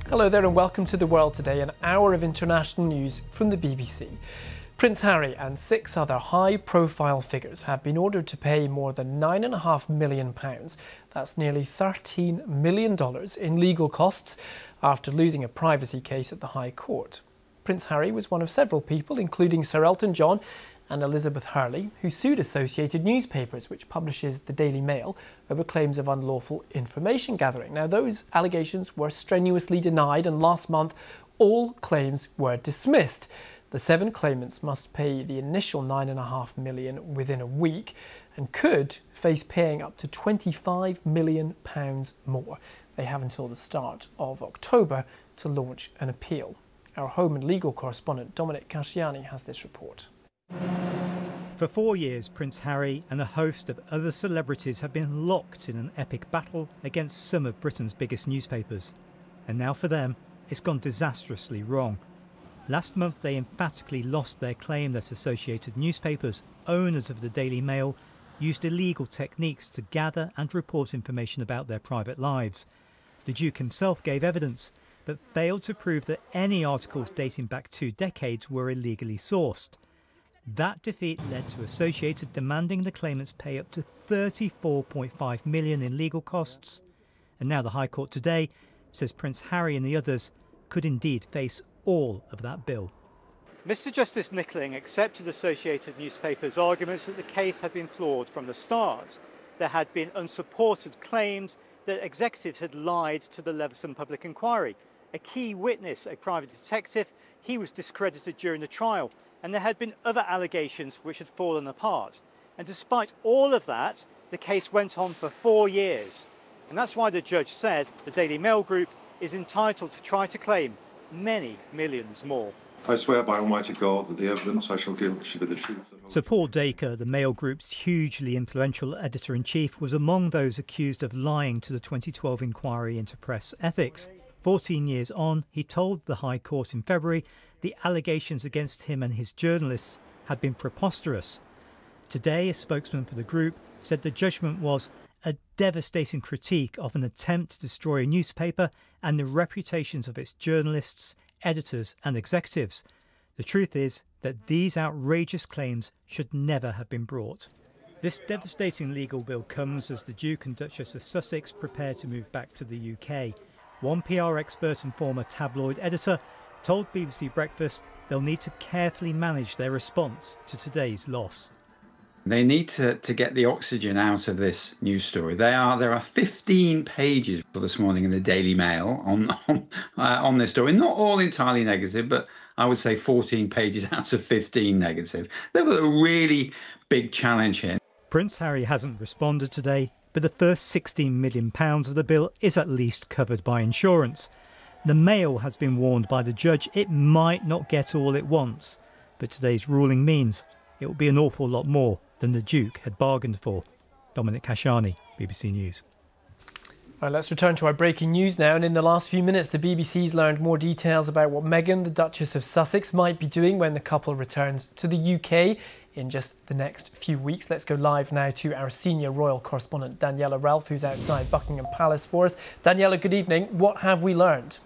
Hello there and welcome to The World Today, an hour of international news from the BBC. Prince Harry and 6 other high-profile figures have been ordered to pay more than £9.5 million. That's nearly $13 million in legal costs after losing a privacy case at the High Court. Prince Harry was one of several people, including Sir Elton John and Elizabeth Hurley, who sued Associated Newspapers, which publishes the Daily Mail, over claims of unlawful information gathering. Now, those allegations were strenuously denied, and last month all claims were dismissed. The 7 claimants must pay the initial £9.5 million within a week and could face paying up to £25 million more. They have until the start of October to launch an appeal. Our home and legal correspondent Dominic Casciani has this report. For 4 years, Prince Harry and a host of other celebrities have been locked in an epic battle against some of Britain's biggest newspapers. And now for them, it's gone disastrously wrong. Last month, they emphatically lost their claim that Associated Newspapers, owners of the Daily Mail, used illegal techniques to gather and report information about their private lives. The Duke himself gave evidence, but failed to prove that any articles dating back 2 decades were illegally sourced. That defeat led to Associated demanding the claimants pay up to £34.5 million in legal costs. And now the High Court today says Prince Harry and the others could indeed face all of that bill. Mr Justice Nickling accepted Associated Newspapers' arguments that the case had been flawed from the start. There had been unsupported claims that executives had lied to the Leveson public inquiry. A key witness, a private detective, he was discredited during the trial, and there had been other allegations which had fallen apart. And despite all of that, the case went on for 4 years. And that's why the judge said the Daily Mail Group is entitled to try to claim many millions more. I swear by Almighty God that the evidence I shall give shall be the truth. Sir Paul Dacre, the Mail Group's hugely influential editor-in-chief, was among those accused of lying to the 2012 inquiry into press ethics. 14 years on, he told the High Court in February the allegations against him and his journalists had been preposterous. Today, a spokesman for the group said the judgment was a devastating critique of an attempt to destroy a newspaper and the reputations of its journalists, editors and executives. The truth is that these outrageous claims should never have been brought. This devastating legal bill comes as the Duke and Duchess of Sussex prepare to move back to the UK. One PR expert and former tabloid editor told BBC Breakfast they'll need to carefully manage their response to today's loss. They need to get the oxygen out of this news story. There are 15 pages this morning in the Daily Mail on this story. Not all entirely negative, but I would say 14 pages out of 15 negative. They've got a really big challenge here. Prince Harry hasn't responded today, but the first £16 million of the bill is at least covered by insurance. The Mail has been warned by the judge it might not get all it wants, but today's ruling means it will be an awful lot more than the Duke had bargained for. Dominic Casciani, BBC News. All right, let's return to our breaking news now. And in the last few minutes, the BBC's learned more details about what Meghan, the Duchess of Sussex, might be doing when the couple returns to the UK in just the next few weeks. Let's go live now to our senior royal correspondent, Daniela Ralph, who's outside Buckingham Palace for us. Daniela, good evening. What have we learned?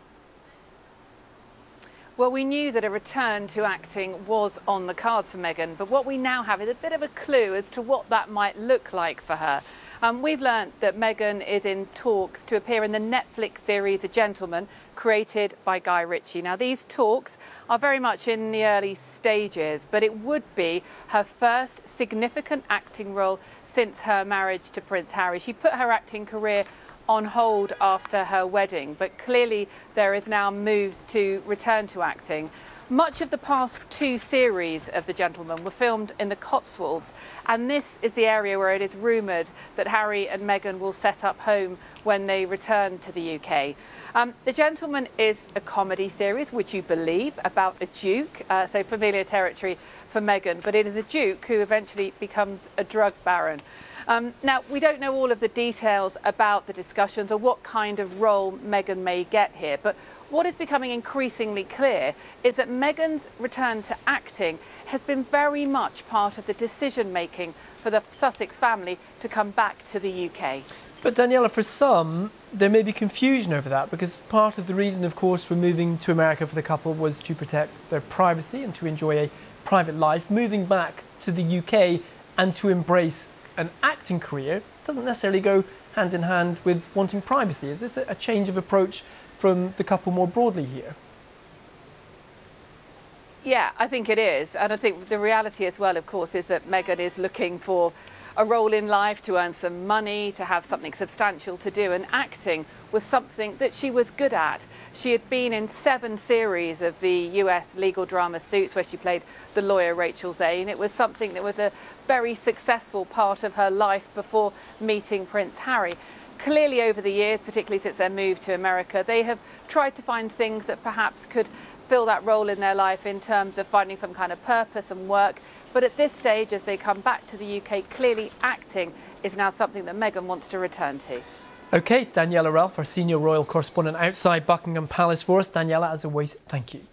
Well, we knew that a return to acting was on the cards for Meghan, but what we now have is a bit of a clue as to what that might look like for her. We've learnt that Meghan is in talks to appear in the Netflix series The Gentleman, created by Guy Ritchie. Now, these talks are very much in the early stages, but it would be her first significant acting role since her marriage to Prince Harry. She put her acting career on hold after her wedding, but clearly there is now moves to return to acting. Much of the past 2 series of The Gentleman were filmed in the Cotswolds, and this is the area where it is rumoured that Harry and Meghan will set up home when they return to the UK. The Gentleman is a comedy series, would you believe, about a duke, so familiar territory for Meghan, but it is a duke who eventually becomes a drug baron. Now, we don't know all of the details about the discussions or what kind of role Meghan may get here, but what is becoming increasingly clear is that Meghan's return to acting has been very much part of the decision-making for the Sussex family to come back to the UK. But Daniela, for some, there may be confusion over that, because part of the reason, of course, for moving to America for the couple was to protect their privacy and to enjoy a private life. Moving back to the UK and to embrace an acting career doesn't necessarily go hand in hand with wanting privacy. Is this a change of approach from the couple more broadly here? Yeah, I think it is. And I think the reality as well, of course, is that Meghan is looking for a role in life, to earn some money, to have something substantial to do. And acting was something that she was good at. She had been in 7 series of the US legal drama Suits, where she played the lawyer Rachel Zane. It was something that was a very successful part of her life before meeting Prince Harry. Clearly over the years, particularly since their move to America, they have tried to find things that perhaps could fill that role in their life in terms of finding some kind of purpose and work. But at this stage, as they come back to the UK, clearly acting is now something that Meghan wants to return to. OK, Daniela Ralph, our senior royal correspondent outside Buckingham Palace for us. Daniela, as always, thank you.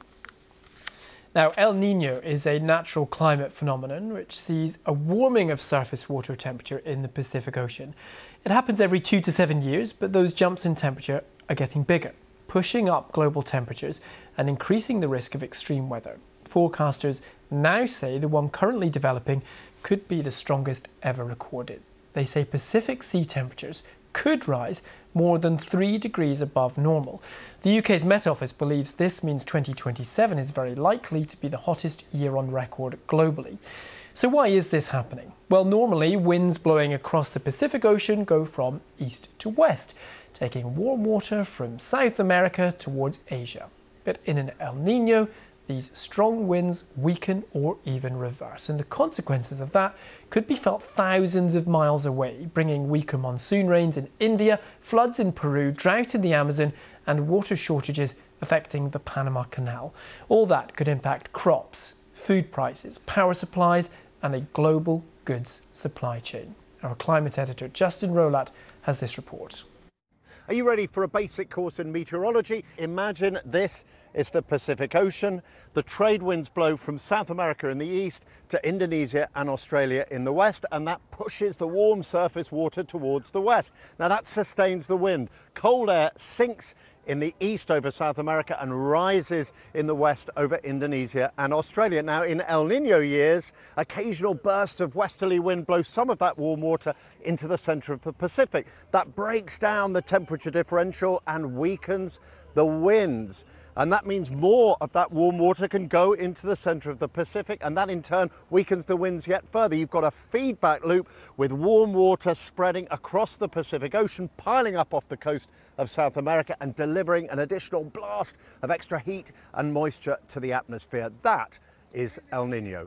Now, El Niño is a natural climate phenomenon which sees a warming of surface water temperature in the Pacific Ocean. It happens every 2 to 7 years, but those jumps in temperature are getting bigger, pushing up global temperatures and increasing the risk of extreme weather. Forecasters now say the one currently developing could be the strongest ever recorded. They say Pacific sea temperatures could rise more than 3 degrees above normal. The UK's Met Office believes this means 2027 is very likely to be the hottest year on record globally. So why is this happening? Well, normally winds blowing across the Pacific Ocean go from east to west, taking warm water from South America towards Asia. But in an El Niño, these strong winds weaken or even reverse, and the consequences of that could be felt thousands of miles away, bringing weaker monsoon rains in India, floods in Peru, drought in the Amazon, and water shortages affecting the Panama Canal. All that could impact crops, food prices, power supplies, and a global goods supply chain. Our climate editor Justin Rolat has this report. Are you ready for a basic course in meteorology? Imagine this is the Pacific Ocean. The trade winds blow from South America in the east to Indonesia and Australia in the west, and that pushes the warm surface water towards the west. Now that sustains the wind. Cold air sinks in the east over South America and rises in the west over Indonesia and Australia. Now in El Niño years, occasional bursts of westerly wind blow some of that warm water into the centre of the Pacific. That breaks down the temperature differential and weakens the winds. And that means more of that warm water can go into the centre of the Pacific, and that in turn weakens the winds yet further. You've got a feedback loop with warm water spreading across the Pacific Ocean, piling up off the coast of South America and delivering an additional blast of extra heat and moisture to the atmosphere. That is El Niño.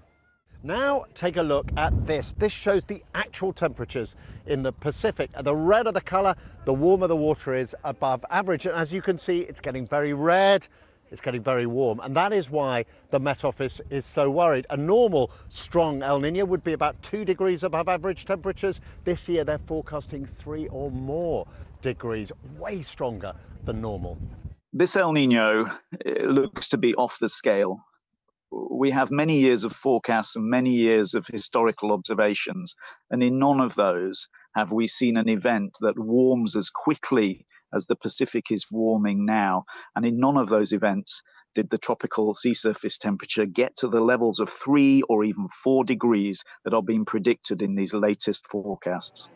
Now take a look at this. This shows the actual temperatures in the Pacific. The redder the colour, the warmer the water is above average. And as you can see, it's getting very red, it's getting very warm. And that is why the Met Office is so worried. A normal strong El Niño would be about 2 degrees above average temperatures. This year they're forecasting 3 or more degrees, way stronger than normal. This El Niño looks to be off the scale. We have many years of forecasts and many years of historical observations, and in none of those have we seen an event that warms as quickly as the Pacific is warming now. And in none of those events did the tropical sea surface temperature get to the levels of 3 or even 4 degrees that are being predicted in these latest forecasts.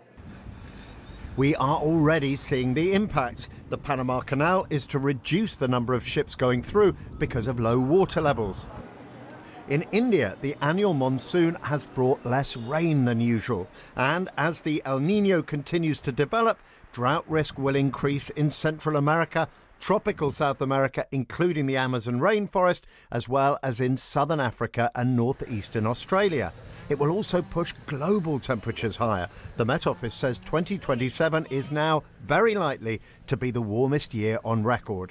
We are already seeing the impact. The Panama Canal is to reduce the number of ships going through because of low water levels. In India, the annual monsoon has brought less rain than usual. And as the El Niño continues to develop, drought risk will increase in Central America, tropical South America, including the Amazon rainforest, as well as in Southern Africa and northeastern Australia. It will also push global temperatures higher. The Met Office says 2027 is now very likely to be the warmest year on record.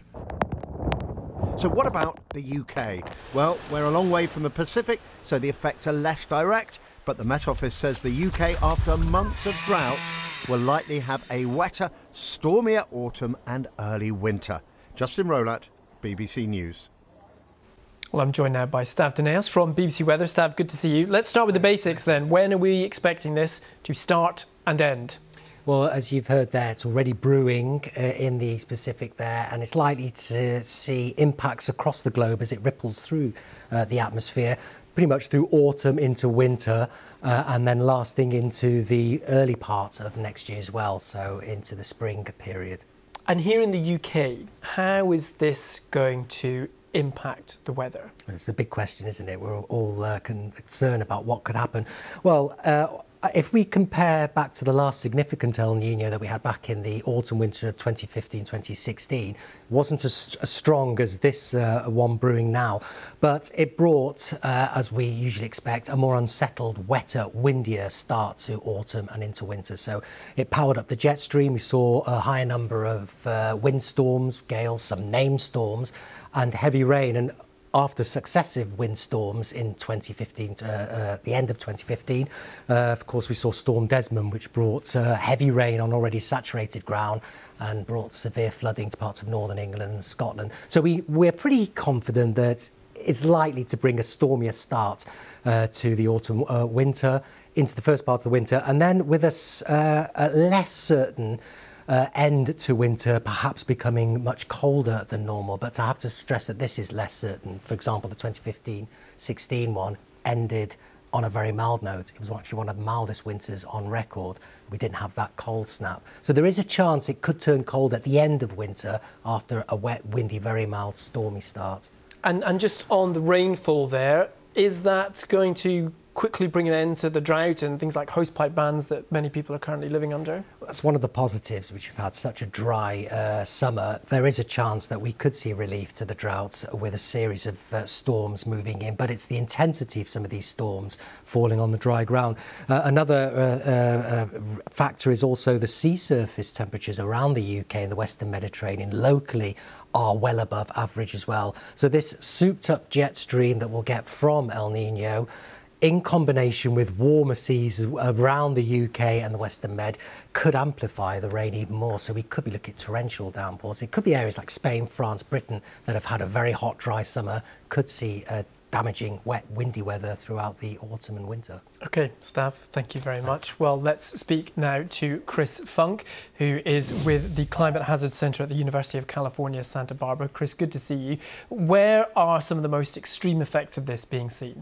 So what about the UK? Well, we're a long way from the Pacific, so the effects are less direct, but the Met Office says the UK, after months of drought, will likely have a wetter, stormier autumn and early winter. Justin Rolat, BBC News. Well, I'm joined now by Stav Danaos from BBC Weather. Stav, good to see you. Let's start with the basics then. When are we expecting this to start and end? Well, as you've heard there, it's already brewing in the East Pacific there, and it's likely to see impacts across the globe as it ripples through the atmosphere, pretty much through autumn into winter, and then lasting into the early part of next year as well, so into the spring period. And here in the UK, how is this going to impact the weather? It's a big question, isn't it? We're all concerned about what could happen. Well, if we compare back to the last significant El Nino that we had back in the autumn-winter of 2015-2016, it wasn't as strong as this one brewing now, but it brought, as we usually expect, a more unsettled, wetter, windier start to autumn and into winter. So it powered up the jet stream. We saw a higher number of windstorms, gales, some named storms, and heavy rain. And after successive windstorms in 2015, the end of 2015, of course, we saw Storm Desmond, which brought heavy rain on already saturated ground and brought severe flooding to parts of northern England and Scotland. So we're pretty confident that it's likely to bring a stormier start to the autumn winter, into the first part of the winter, and then with a less certain end to winter, perhaps becoming much colder than normal. But I have to stress that this is less certain. For example, the 2015-16 one ended on a very mild note. It was actually one of the mildest winters on record. We didn't have that cold snap. So there is a chance it could turn cold at the end of winter after a wet, windy, very mild, stormy start. And just on the rainfall there, is that going to quickly bring an end to the drought and things like hosepipe bans that many people are currently living under? That's one of the positives, which we've had such a dry summer. There is a chance that we could see relief to the droughts with a series of storms moving in, but it's the intensity of some of these storms falling on the dry ground. Another factor is also the sea surface temperatures around the UK and the Western Mediterranean locally are well above average as well. So this souped up jet stream that we'll get from El Nino, in combination with warmer seas around the UK and the Western Med, could amplify the rain even more. So we could be looking at torrential downpours. It could be areas like Spain, France, Britain that have had a very hot, dry summer, could see damaging, wet, windy weather throughout the autumn and winter. OK, Stav, thank you very much. Well, let's speak now to Chris Funk, who is with the Climate Hazard Centre at the University of California, Santa Barbara. Chris, good to see you. Where are some of the most extreme effects of this being seen?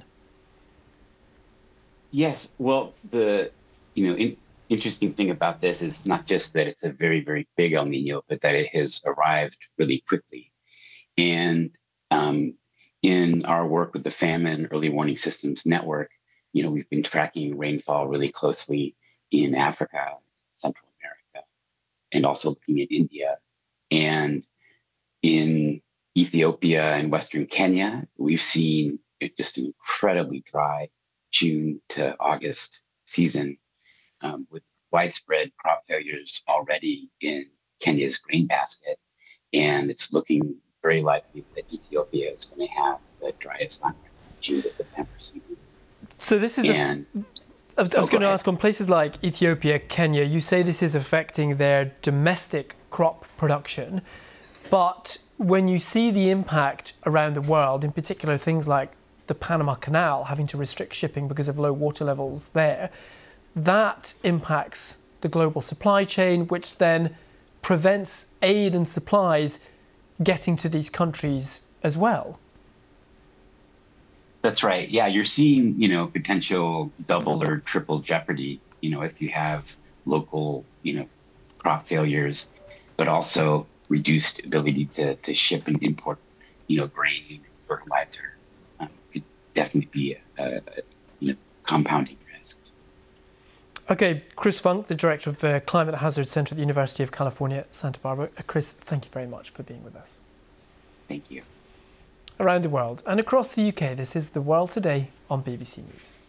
Yes, well, the interesting thing about this is not just that it's a very, very big El Nino, but that it has arrived really quickly. And in our work with the Famine Early Warning Systems Network, we've been tracking rainfall really closely in Africa, Central America, and also looking at India. And in Ethiopia and Western Kenya, we've seen just an incredibly dry June to August season, with widespread crop failures already in Kenya's grain basket. And it's looking very likely that Ethiopia is going to have the driest on June to September season. So this is I was going to ask, on places like Ethiopia, Kenya, you say this is affecting their domestic crop production, but when you see the impact around the world, in particular things like the Panama Canal having to restrict shipping because of low water levels there, that impacts the global supply chain, which then prevents aid and supplies getting to these countries as well. That's right. Yeah, you're seeing, potential double or triple jeopardy, if you have local, crop failures, but also reduced ability to ship and import, grain, fertilizer. Could definitely be compounding risks. Okay, Chris Funk, the Director of the Climate Hazard Centre at the University of California, Santa Barbara. Chris, thank you very much for being with us. Thank you. Around the world and across the UK, this is The World Today on BBC News.